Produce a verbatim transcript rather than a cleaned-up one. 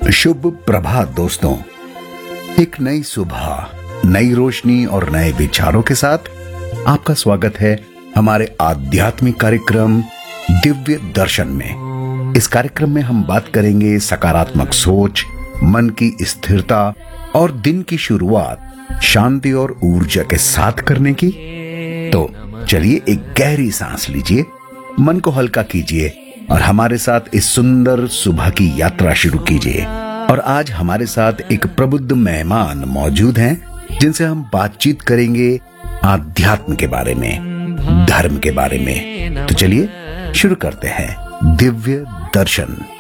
शुभ प्रभात दोस्तों। एक नई सुबह, नई रोशनी और नए विचारों के साथ आपका स्वागत है हमारे आध्यात्मिक कार्यक्रम दिव्य दर्शन में। इस कार्यक्रम में हम बात करेंगे सकारात्मक सोच, मन की स्थिरता और दिन की शुरुआत शांति और ऊर्जा के साथ करने की। तो चलिए एक गहरी सांस लीजिए, मन को हल्का कीजिए और हमारे साथ इस सुंदर सुबह की यात्रा शुरू कीजिए। और आज हमारे साथ एक प्रबुद्ध मेहमान मौजूद हैं जिनसे हम बातचीत करेंगे आध्यात्म के बारे में, धर्म के बारे में। तो चलिए शुरू करते हैं दिव्य दर्शन।